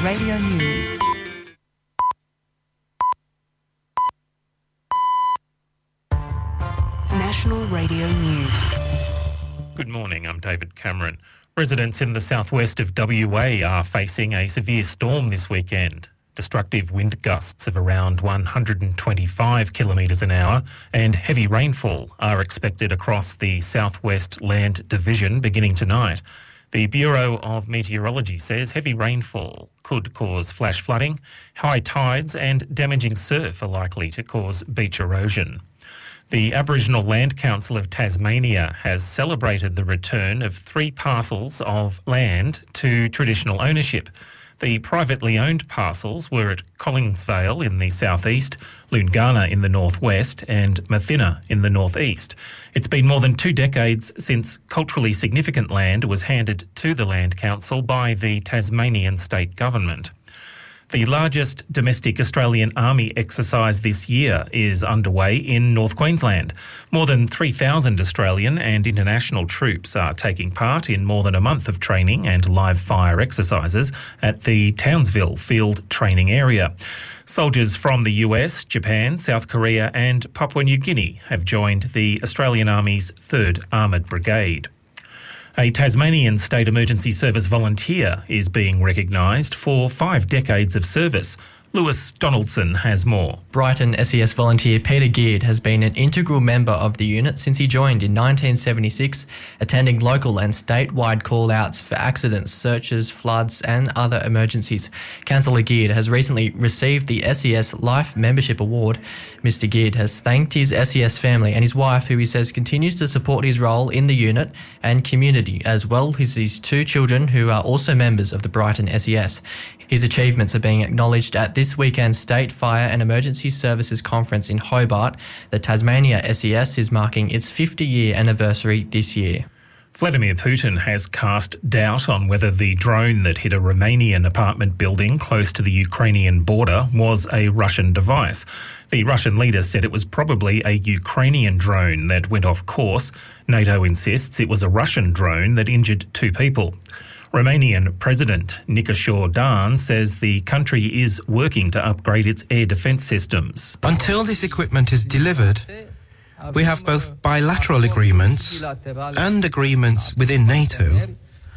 Radio News. National Radio News. Good morning, I'm David Cameron. Residents in the southwest of WA are facing a severe storm this weekend. Destructive wind gusts of around 125 kilometres an hour and heavy rainfall are expected across the Southwest Land Division beginning tonight. The Bureau of Meteorology says heavy rainfall could cause flash flooding, high tides and damaging surf are likely to cause beach erosion. The Aboriginal Land Council of Tasmania has celebrated the return of 3 parcels of land to traditional ownership. The privately owned parcels were at Collingsvale in the southeast, Loongana in the northwest and Mathina in the northeast. It's been more than 2 decades since culturally significant land was handed to the Land Council by the Tasmanian state government. The largest domestic Australian Army exercise this year is underway in North Queensland. More than 3,000 Australian and international troops are taking part in more than a month of training and live fire exercises at the Townsville Field Training Area. Soldiers from the US, Japan, South Korea and Papua New Guinea have joined the Australian Army's 3rd Armoured Brigade. A Tasmanian State Emergency Service volunteer is being recognised for 5 decades of service. Lewis Donaldson has more. Brighton SES volunteer Peter Geard has been an integral member of the unit since he joined in 1976, attending local and statewide call-outs for accidents, searches, floods and other emergencies. Councillor Geard has recently received the SES Life Membership Award. Mr Geard has thanked his SES family and his wife, who he says continues to support his role in the unit and community, as well as his 2 children who are also members of the Brighton SES. His achievements are being acknowledged at this weekend's State Fire and Emergency Services Conference in Hobart. The Tasmania SES is marking its 50-year anniversary this year. Vladimir Putin has cast doubt on whether the drone that hit a Romanian apartment building close to the Ukrainian border was a Russian device. The Russian leader said it was probably a Ukrainian drone that went off course. NATO insists it was a Russian drone that injured 2 people. Romanian President Nicolae Dan says the country is working to upgrade its air defence systems. Until this equipment is delivered, we have both bilateral agreements and agreements within NATO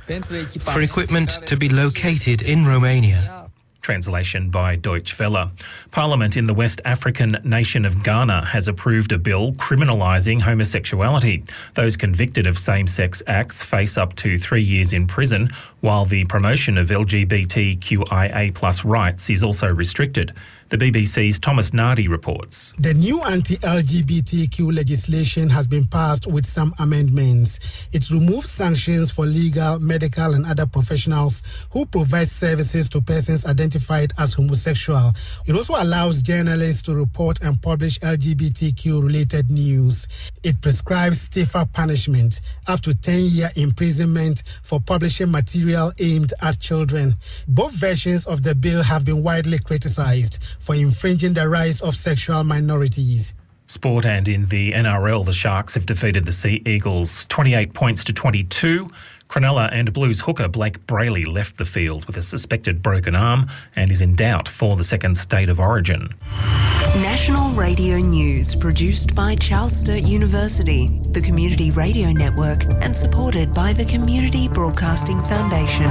for equipment to be located in Romania. Translation by Deutsche Welle. Parliament in the West African nation of Ghana has approved a bill criminalising homosexuality. Those convicted of same-sex acts face up to 3 years in prison, while the promotion of LGBTQIA+ rights is also restricted. The BBC's Thomas Nardi reports. The new anti-LGBTQ legislation has been passed with some amendments. It removes sanctions for legal, medical and other professionals who provide services to persons identified as homosexual. It also allows journalists to report and publish LGBTQ-related news. It prescribes stiffer punishment, up to 10-year imprisonment for publishing material aimed at children. Both versions of the bill have been widely criticised for infringing the rights of sexual minorities. Sport, and in the NRL, the Sharks have defeated the Sea Eagles 28 points to 22. Cronulla and Blues hooker Blake Brayley left the field with a suspected broken arm and is in doubt for the second State of Origin. National Radio News, produced by Charles Sturt University, the Community Radio Network, and supported by the Community Broadcasting Foundation.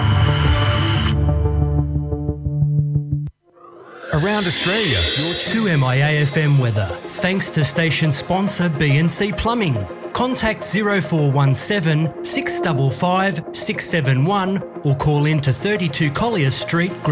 Around Australia, your 2MIA-FM weather. Thanks to station sponsor B&C Plumbing. Contact 0417 655 671 or call in to 32 Collier Street,